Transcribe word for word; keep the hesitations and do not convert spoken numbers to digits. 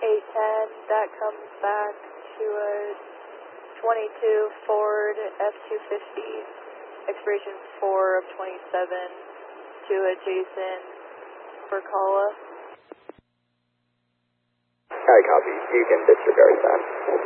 eight ten, that comes back to a twenty-two Ford F two fifty, expiration four of twenty-seven, to a Jason Bercala. Alright, copy. You can disregard that.